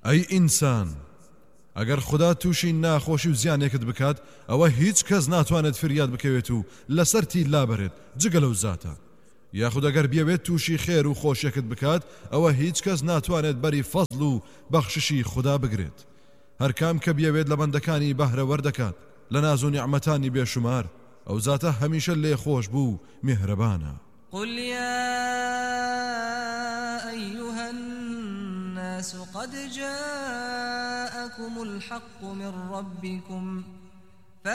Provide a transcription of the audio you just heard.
ئەی ئینسان ئەگەر خوددا تووشی ناخۆشی و زیانێکت بکات ئەوە هیچ کەس ناتوانێت فریاد بکەوێت و لەسەرتی لابەرێت جگە لەو زاتە یاخود ئەگەر بیەوێت تووشی خێر و خۆشیەکت بکات ئەوە هیچ کەس ناتوانێت بەری فەزڵ و بەخششی خوددا بگرێت هەر کام کە بیەوێت لە بەندەکانی بەهرەوەر دەکات لە ناز و نیعمەتانی بێشومار ئەو زاتە هەمیشە لێ خۆش بوو میهرەبانە قل يا أيها الناس قد جاءكم الحق من ربكم